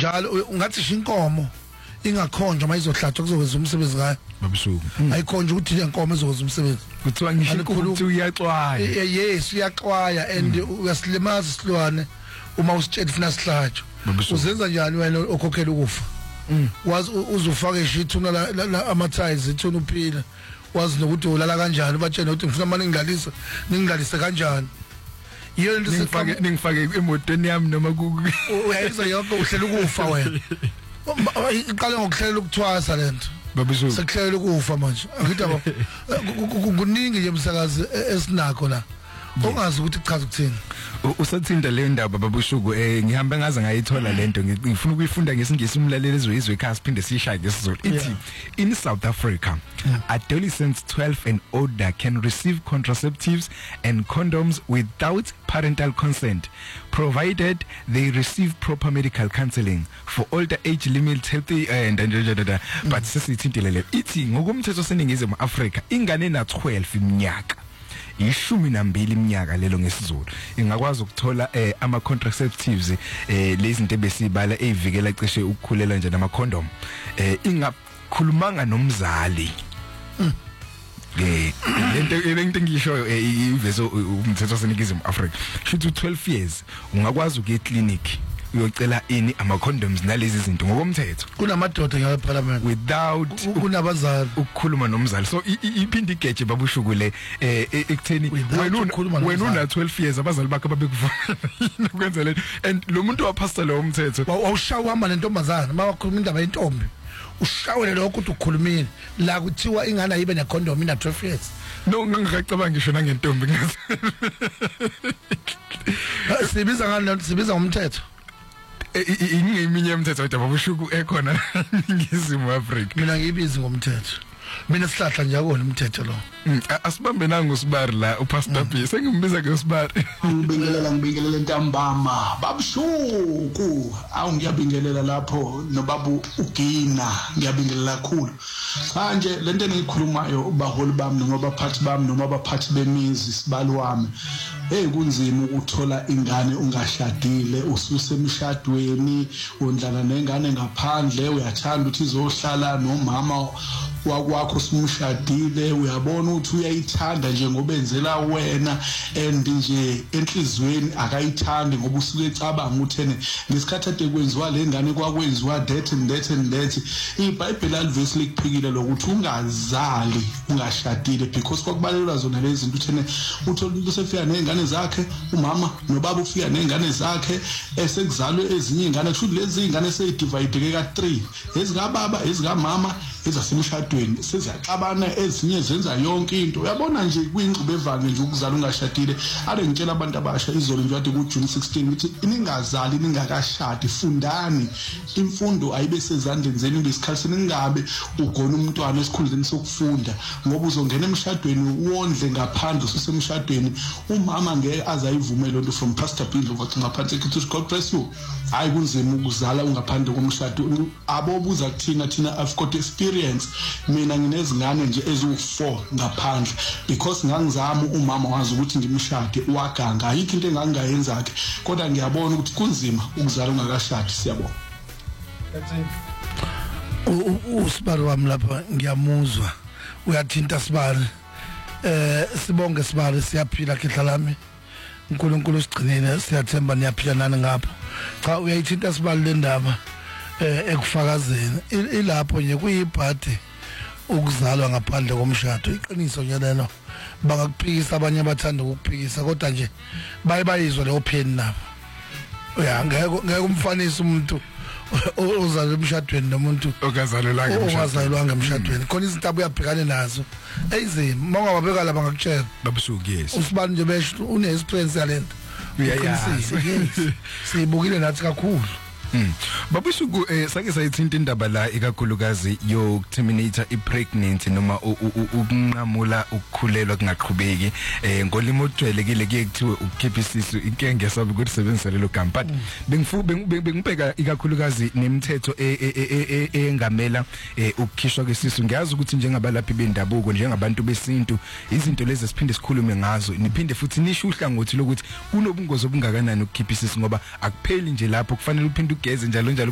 njalo ungathi shinkomo ingakhonjwa mayizohlatshwa kuzokwenza umsebenzi ngayo babusuku ayikhonjwa ukuthi inkomo izokwenza umsebenzi kuthiwa ngisho ukuthi uyaxwaya yes uyaxwaya and uyasilimaza isilwane uma usitshela ufuna sihlatshwe uzenza njani wena okhokhela ukufa wazi uzufaka ishithuna la amathiles ithuna uphila wazi nokuthi ulala kanjani batshena ukuthi ngifuna manje ngingalise kanjani yiyo into ningifake emotweni yami noma uyayiza yonke uhlela ukufa wena iqala ngokuhlela ukuthwasa lento babusuku sekuhlela ukufa manje angithi abo kuningi nje umsakazi esinakho la ongazi ukuthi chaza ukuthini usathinda le ndaba babusuku ngihambe ngaze ngayithola lento ngifuna ukuyifunda ngesingisi umlaleli ezwe ekhaya siphinde siyishaya ngesizulu ithi in South Africa adolescents 12 and older can receive contraceptives and condoms without parental consent provided they receive proper medical counseling for older age limit healthy and but sesithintile ithi ngokomthetho seningizimu Africa ingane na 12 iminyaka 12 iminyaka lelo ngesizulu ingakwazi ukuthola ama contraceptives lezi zinto besibala ezivikela cishe ukukhulela nje nama condom ingakhulumanga nomzali lento ngisho ivezo umthetho seningizimu Africa shothi 12 years ungakwazi ukuya clinic uyocela ini ama condoms nalezi zinto ngokomthetho kunamadoda ngeparliament without kunabazali ukukhuluma nomzali so iphindi igeje babushuku le ekutheni wena una 12 years abazali bakhe babekuvuna ukwenza le and lo muntu waphasa lo umthetho wawushawa hamba nentombazana mawakhuluma indaba yentombi ushawele lokho ukuthi ukhulumile la kuthiwa ingane ayibe ne condom ina 12 years no ngicabanga ngisho nangentombi sibiza ngani sibiza ngomthetho ingeminye umthetho kodwa babushuku ekhona ngizimu Africa mina ngiyibizi ngomthetho mina sihlahla nje akona umthetho lo asibambe nangu sibari la upastor B sengimbiza ke usibari ngibingelela ntambama babushuku awu ngiyabingelela lapho nobabu ugina ngiyabingelela kakhulu manje lento engikhulumayo baholi bami noma abaphathi bami noma abaphathi bemizi sibali wami kunzima ukuthola ingane ungashadile ususemshadweni undlala nengane ngaphandle uyathanda ukuthi izohlala nomama wakwakho simshadile uyabona ukuthi uyayithanda nje ngoba enzela wena and nje enhlizweni akayithandi ngoba usuke ecabanga ukuthi ngesikhathi ade kwenziwa lengane kwakwenziwa that and that and that iBhayibheli alivesi likuphikile lokuthi ungazali ungashadile because kwakubalelwa zona lezi zinto uthene uthola ukuthi sefika nezingane zakhe umama nobaba ufika nezingane zakhe esekuzalwe ezinye ingane kusho lezi zingane seyidivide ka3 ezingababa ezingamama ezasemshadweni seziyaxabana ezinye zenza yonke into uyabona nje kuyingcubo evanga nje ukuzala ungashadile ade ngitshela abantu abasha izolo nje kade ku June 16 ukuthi iningazali ningakashadi fundani imfundo ayibe sezandleni zenu ngesikhathi ningabe ugona umntwana esikhundleni sokufunda ngoba uzongena emshadweni uwondle ngaphandle usemshadweni umama ngeke azayivumela into from Pastor Bindlo ukuthi ngaphansi ekithi God bless you hayi kunzima ukuzala ungaphandle komshado abobuza kuthina I've got experience mina nginezingane nje ezu4 ngaphandle because ngangizama umama wazi ukuthi ngimshade waganga ayikho into engangayenza ke kodwa ngiyabona ukuthi kunzima ukuzala ungakashadi siyabona usibari wami lapha ngiyamuzwa uyathinta sibari sibonge sibari siyaphila khehla lami uNkulunkulu usigcinile siyathemba niyaphila nani ngapha cha uyayithinta sibari le ndaba ekufakazeni ilapho nje kuyibhadi ukuzalwa ngaphandle komshado iqiniso nje lelo bangakuphikisa abanye abathanda ukukuphikisa kodwa nje bayizwa leyo pain nabo ngeke umfanisa umuntu ozalwe emshadweni nomuntu ongazalelwanga emshadweni khona izinto abuyabhekana nazo eyizima mawungababeka la bangakutshela babusuku yes usibani nje besho une experience yalento siyibukile nathi kakhulu babusuku sake sayithinta indaba la ikakhulukazi yo terminate ipregnancy noma ukunqamula ukukhulelwa kungaqhubeki ngolimo ojwayelekile kuye kuthiwe ukukhipha isisu inke ngesabi ukuthi sebenzisa lelo gama but bengibheka ikakhulukazi nemithetho engamela ukukhishwa kwesisu ngiyazi ukuthi njengabalaphi bendabuko njengabantu besintu izinto lezi siphinde sikhulume ngazo niphinde futhi nisho uhlangothi lokuthi kunobungozi obungakanani ukukhipha isisu ngoba akupheli nje lapho kufanele uphinde ugeze njalo